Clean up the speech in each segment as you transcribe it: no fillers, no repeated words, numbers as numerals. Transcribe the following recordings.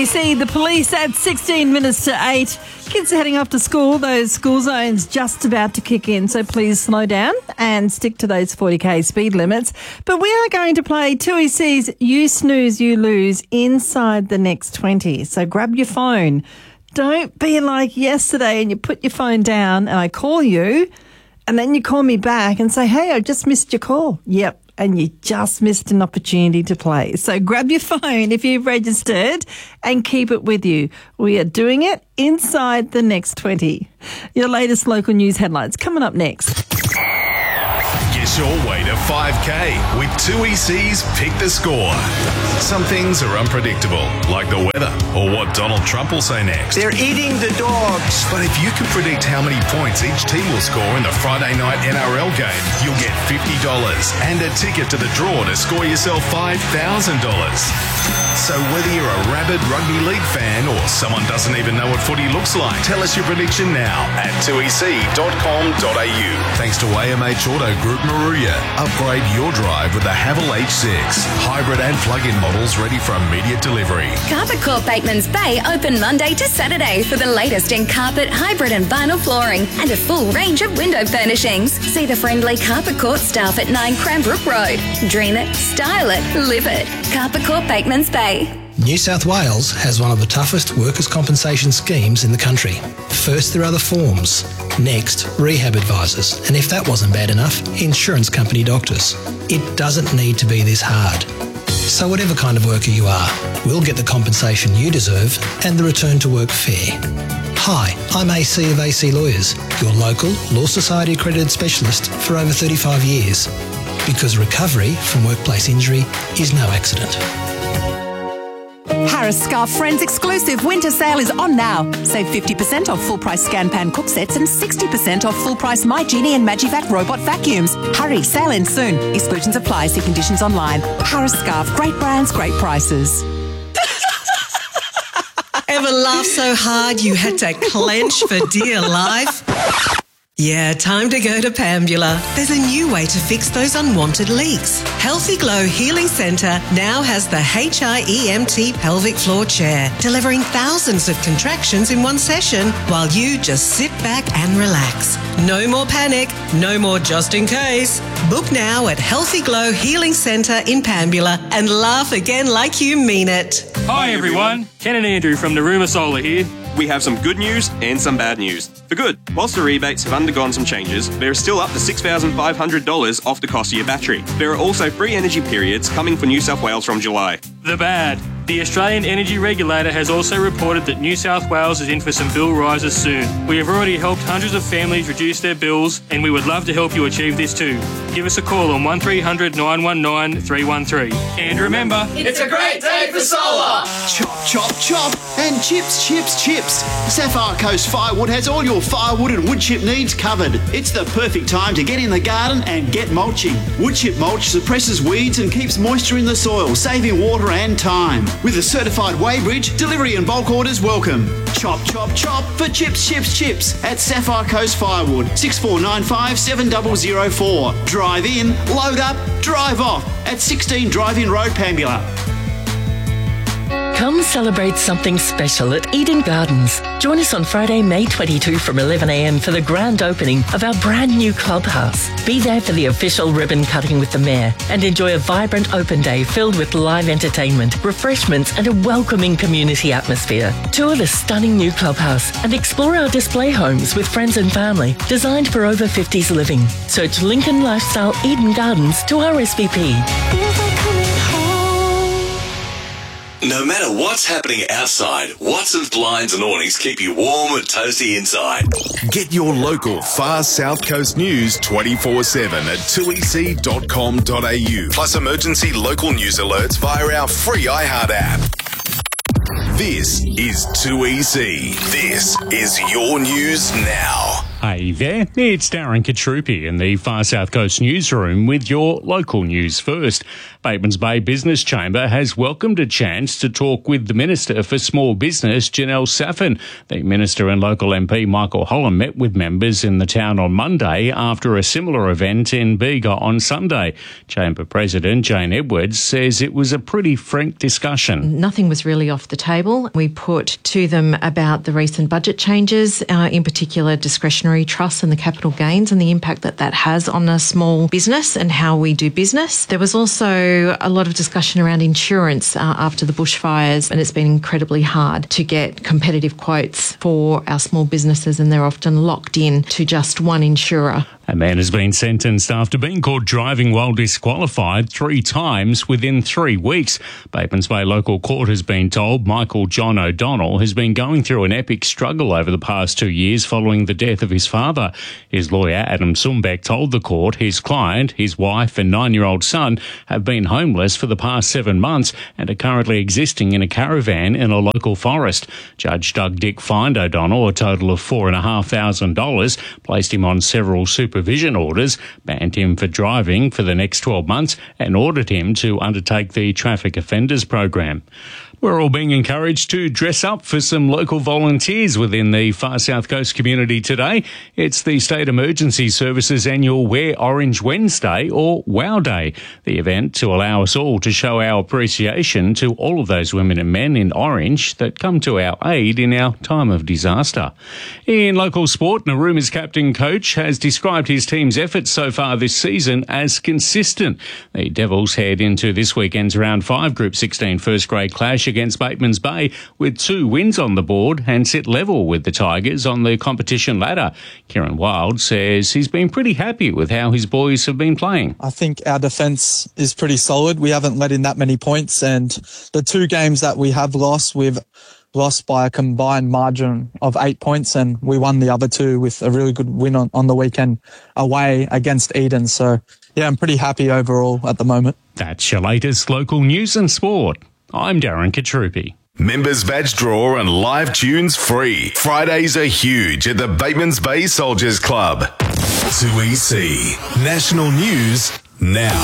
2EC, the police at 16 minutes to 8. Kids are heading off to school. Those school zones just about to kick in, so please slow down and stick to those 40k speed limits. But we are going to play 2EC's You Snooze, You Lose inside the next 20. So grab your phone. Don't be like yesterday and you put your phone down and I call you and then you call me back and say, hey, I just missed your call. Yep. And you just missed an opportunity to play. So grab your phone if you've registered and keep it with you. We are doing it inside the next 20. Your latest local news headlines coming up next. Get your way to 5K with 2EC's Pick the Score. Some things are unpredictable, like the weather or what Donald Trump will say next. They're eating the dogs. But if you can predict how many points each team will score in the Friday night NRL game, you'll get $50 and a ticket to the draw to score yourself $5,000. So whether you're a rabid rugby league fan or someone doesn't even know what footy looks like, tell us your prediction now at 2ec.com.au. Thanks to AMH Auto Group Maruya. Upgrade your drive with the Haval H6. Hybrid and plug-in models ready for immediate delivery. Carpet Corp Bateman's Bay open Monday to Saturday for the latest in carpet, hybrid and vinyl flooring and a full range of window furnishings. See the friendly Carpet Corp staff at 9 Cranbrook Road. Dream it, style it, live it. Carpet Corp Bateman's Bay. New South Wales has one of the toughest workers' compensation schemes in the country. First, there are the forms. Next, rehab advisors. And if that wasn't bad enough, insurance company doctors. It doesn't need to be this hard. So whatever kind of worker you are, we'll get the compensation you deserve and the return to work fair. Hi, I'm AC of AC Lawyers, your local Law Society accredited specialist for over 35 years. Because recovery from workplace injury is no accident. Harris Scarf Friends exclusive winter sale is on now. Save 50% off full price Scan Pan cook sets and 60% off full price My Genie and Magivac robot vacuums. Hurry, sale ends soon. Exclusions apply. See conditions online. Harris Scarf, great brands, great prices. Ever laughed so hard you had to clench for dear life? Yeah, time to go to Pambula. There's a new way to fix those unwanted leaks. Healthy Glow Healing Centre now has the HIEMT pelvic floor chair, delivering thousands of contractions in one session while you just sit back and relax. No more panic, no more just in case. Book now at Healthy Glow Healing Centre in Pambula and laugh again like you mean it. Hi everyone, Ken and Andrew from Naruma Solar here. We have some good news and some bad news. For good, whilst the rebates have undergone some changes, there is still up to $6,500 off the cost of your battery. There are also free energy periods coming for New South Wales from July. The bad. The Australian Energy Regulator has also reported that New South Wales is in for some bill rises soon. We have already helped hundreds of families reduce their bills, and we would love to help you achieve this too. Give us a call on 1300 919 313. And remember, it's a great day for solar! Chop, chop, chop, and chips, chips, chips. Sapphire Coast Firewood has all your firewood and wood chip needs covered. It's the perfect time to get in the garden and get mulching. Wood chip mulch suppresses weeds and keeps moisture in the soil, saving water and time. With a certified weighbridge, delivery and bulk orders welcome. Chop, chop, chop for chips, chips, chips at Sapphire Coast Firewood, 6495 7004. Drive in, load up, drive off at 16 Drive-In Road, Pambula. Come celebrate something special at Eden Gardens. Join us on Friday, May 22 from 11 a.m. for the grand opening of our brand new clubhouse. Be there for the official ribbon cutting with the Mayor and enjoy a vibrant open day filled with live entertainment, refreshments and a welcoming community atmosphere. Tour the stunning new clubhouse and explore our display homes with friends and family designed for over 50s living. Search Lincoln Lifestyle Eden Gardens to RSVP. No matter what's happening outside, Watson's blinds and awnings keep you warm and toasty inside. Get your local far South Coast news 24/7 at 2ec.com.au. Plus emergency local news alerts via our free iHeart app. This is 2EC. This is your news now. Hey there, it's Darren Katrupi in the Far South Coast newsroom with your local news first. Batemans Bay Business Chamber has welcomed a chance to talk with the Minister for Small Business, Janelle Saffin. The Minister and local MP Michael Holland met with members in the town on Monday after a similar event in Bega on Sunday. Chamber President Jane Edwards says it was a pretty frank discussion. Nothing was really off the table. We put to them about the recent budget changes, in particular discretionary trusts and the capital gains and the impact that that has on a small business and how we do business. There was also a lot of discussion around insurance after the bushfires, and it's been incredibly hard to get competitive quotes for our small businesses, and they're often locked in to just one insurer. A man has been sentenced after being caught driving while disqualified 3 times within 3 weeks. Batemans Bay local court has been told Michael John O'Donnell has been going through an epic struggle over the past 2 years following the death of his father. His lawyer, Adam Sumbeck, told the court his client, his wife and 9-year-old son have been homeless for the past 7 months and are currently existing in a caravan in a local forest. Judge Doug Dick fined O'Donnell a total of $4,500, placed him on several supervision orders, banned him for driving for the next 12 months and ordered him to undertake the traffic offenders program. We're all being encouraged to dress up for some local volunteers within the Far South Coast community today. It's the State Emergency Services annual Wear Orange Wednesday, or WOW Day, the event to allow us all to show our appreciation to all of those women and men in orange that come to our aid in our time of disaster. In local sport, Naruma's captain coach has described his team's efforts so far this season as consistent. The Devils head into this weekend's round 5 Group 16 first grade clash against Batemans Bay with 2 wins on the board and sit level with the Tigers on the competition ladder. Kieran Wild says he's been pretty happy with how his boys have been playing. I think our defence is pretty solid. We haven't let in that many points, and the 2 games that we have lost, we've lost by a combined margin of 8 points, and we won the other 2 with a really good win on the weekend away against Eden. So, yeah, I'm pretty happy overall at the moment. That's your latest local news and sport. I'm Darren Katrupi. Members badge draw and live tunes free. Fridays are huge at the Batemans Bay Soldiers Club. 2EC. National News now.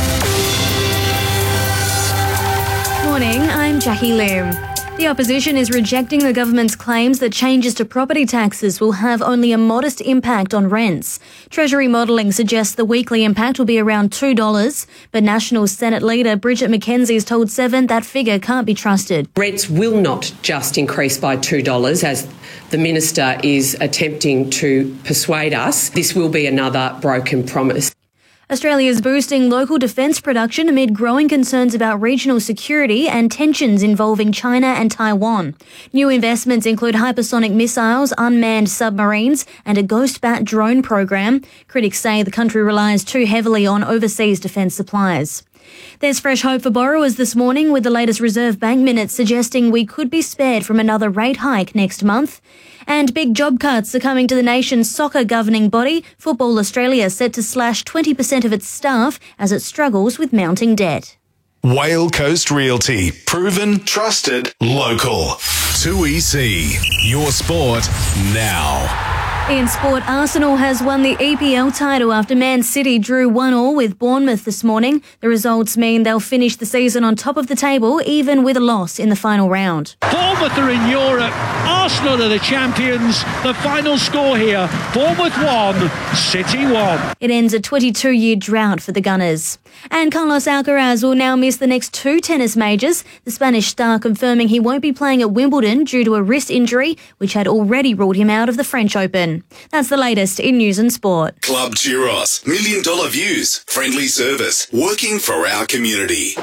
Morning, I'm Jackie Lim. The opposition is rejecting the government's claims that changes to property taxes will have only a modest impact on rents. Treasury modelling suggests the weekly impact will be around $2, but National Senate leader Bridget McKenzie has told Seven that figure can't be trusted. Rents will not just increase by $2, as the minister is attempting to persuade us. This will be another broken promise. Australia is boosting local defence production amid growing concerns about regional security and tensions involving China and Taiwan. New investments include hypersonic missiles, unmanned submarines and a Ghost Bat drone program. Critics say the country relies too heavily on overseas defence suppliers. There's fresh hope for borrowers this morning, with the latest Reserve Bank minutes suggesting we could be spared from another rate hike next month. And big job cuts are coming to the nation's soccer governing body. Football Australia set to slash 20% of its staff as it struggles with mounting debt. Whale Coast Realty. Proven, trusted, local. 2EC. Your sport now. In sport, Arsenal has won the EPL title after Man City drew 1-1 with Bournemouth this morning. The results mean they'll finish the season on top of the table, even with a loss in the final round. Bournemouth are in Europe. Arsenal are the champions. The final score here, Bournemouth 1, City 1. It ends a 22-year drought for the Gunners. And Carlos Alcaraz will now miss the next 2 tennis majors. The Spanish star confirming he won't be playing at Wimbledon due to a wrist injury, which had already ruled him out of the French Open. That's the latest in news and sport. Club Churros, $1 million views, friendly service, working for our community.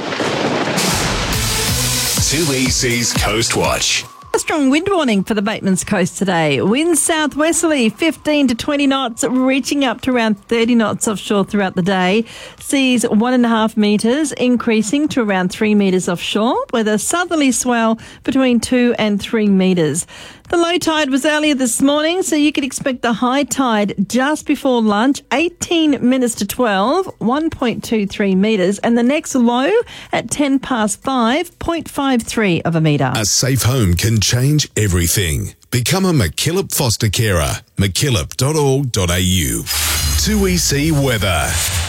2EC's Coast Watch. A strong wind warning for the Batemans Coast today. Winds southwesterly 15 to 20 knots, reaching up to around 30 knots offshore throughout the day. Seas 1.5 metres, increasing to around 3 metres offshore, with a southerly swell between 2 and 3 metres. The low tide was earlier this morning, so you could expect the high tide just before lunch, 18 minutes to 12, 1.23 metres, and the next low at 10 past 5, 0.53 of a metre. A safe home can change everything. Become a McKillop foster carer. McKillop.org.au. 2EC weather.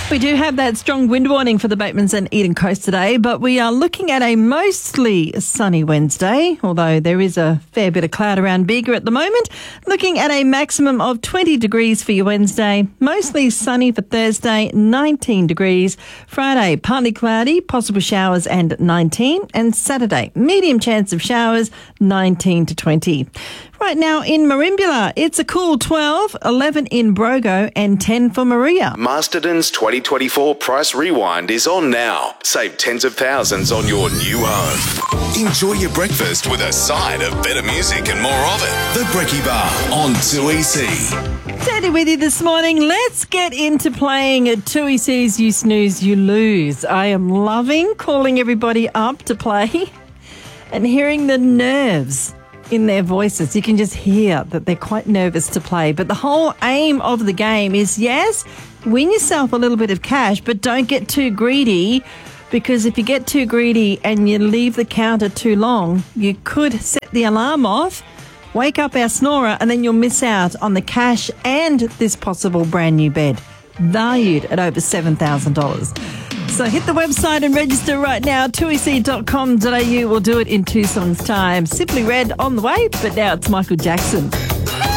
We do have that strong wind warning for the Batemans and Eden Coast today, but we are looking at a mostly sunny Wednesday, although there is a fair bit of cloud around Bega at the moment. Looking at a maximum of 20 degrees for your Wednesday, mostly sunny for Thursday, 19 degrees. Friday, partly cloudy, possible showers and 19. And Saturday, medium chance of showers, 19 to 20. Right now in Merimbula, it's a cool 12, 11 in Brogo and 10 for Maria. Masterton's 2024 Price Rewind is on now. Save tens of thousands on your new home. Enjoy your breakfast with a side of better music and more of it. The Brekkie Bar on 2EC. Daddy with you this morning. Let's get into playing at 2EC's You Snooze, You Lose. I am loving calling everybody up to play and hearing the nerves in their voices. You can just hear that they're quite nervous to play. But the whole aim of the game is, yes, win yourself a little bit of cash, but don't get too greedy, because if you get too greedy and you leave the counter too long, you could set the alarm off, wake up our snorer, and then you'll miss out on the cash and this possible brand new bed, valued at over $7,000. So hit the website and register right now, 2ec.com.au. We'll do it in 2 songs' time. Simply Red on the way, but now it's Michael Jackson.